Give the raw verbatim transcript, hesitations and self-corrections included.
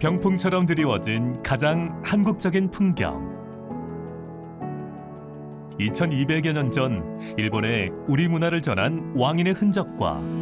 병풍처럼 드리워진 가장 한국적인 풍경. 이천이백여 년 전 일본에 우리 문화를 전한 왕인의 흔적과